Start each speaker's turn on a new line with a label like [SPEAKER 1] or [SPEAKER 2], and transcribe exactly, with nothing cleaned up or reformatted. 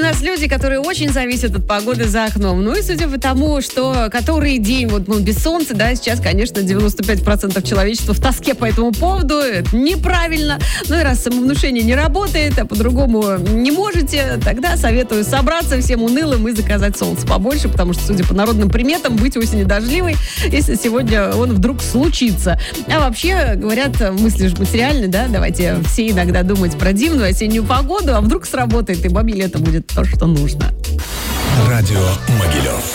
[SPEAKER 1] нас люди, которые очень зависят от погоды за окном. Ну и судя по тому, что который день вот, ну, без солнца, да, сейчас, конечно, девяносто пять процентов человечества в тоске по этому поводу. Это неправильно. Ну и раз самовнушение не работает, а по-другому не можете, тогда советую собраться всем унылым и заказать солнце побольше, потому что, судя по народным приметам, быть осенью дождливой, если сегодня он вдруг случится. А вообще, говорят, мысли же материальны, да, давайте все иногда думать про дивную осеннюю погоду, а вдруг сработает, и бабе лето будет то, что нужно.
[SPEAKER 2] Радио Могилев.